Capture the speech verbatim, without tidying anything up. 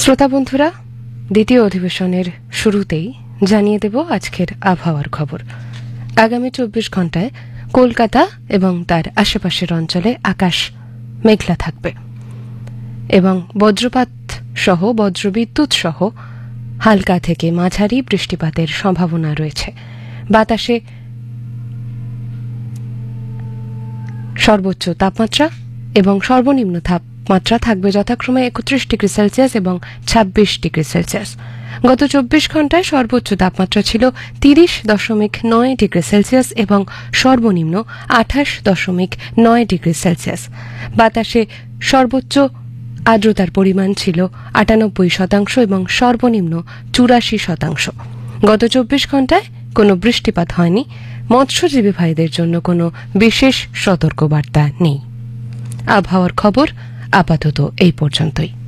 শ্রোতা বন্ধুরা, দ্বিতীয় অধিবেশনের শুরুতেই জানিয়ে দেব আজকের আবহাওয়ার খবর। আগামী চব্বিশ ঘন্টায় কলকাতা এবং তার আশেপাশের অঞ্চলে আকাশ মেঘলা থাকবে এবং বজ্রপাত সহ বজ্রবিদ্যুৎ সহ হালকা থেকে মাঝারি বৃষ্টিপাতের সম্ভাবনা রয়েছে। বাতাসে সর্বোচ্চ তাপমাত্রা এবং সর্বনিম্ন তাপমাত্রা থাকবে যথাক্রমে একত্রিশ ডিগ্রি সেলসিয়াস এবং ছাব্বিশ ডিগ্রি সেলসিয়াস। গত চব্বিশ ঘন্টায় সর্বোচ্চ তাপমাত্রা ছিল তিরিশ দশমিক নয় ডিগ্রি সেলসিয়াস এবং সর্বনিম্ন আঠাশ দশমিক নয় ডিগ্রি সেলসিয়াস। বাতাসে সর্বোচ্চ আর্দ্রতার পরিমাণ ছিল আটানব্বই শতাংশ এবং সর্বনিম্ন চুরাশি শতাংশ। গত চব্বিশ ঘন্টায় কোনো বৃষ্টিপাত হয়নি। মৎস্যজীবী ভাইদের জন্য কোনো বিশেষ সতর্কবার্তা নেই। আবহাওয়ার খবর আপাতত এই পর্যন্তই।